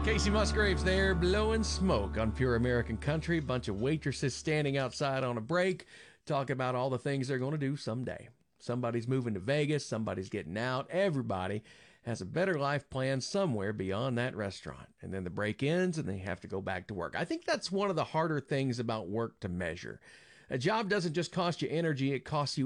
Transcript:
Casey Musgraves there, blowing smoke on Pure American Country. Bunch of waitresses standing outside on a break, talking about all the things they're going to do someday. Somebody's moving to Vegas, somebody's getting out. Everybody has a better life plan somewhere beyond that restaurant. And then the break ends and they have to go back to work. I think that's one of the harder things about work to measure. A job doesn't just cost you energy, it costs you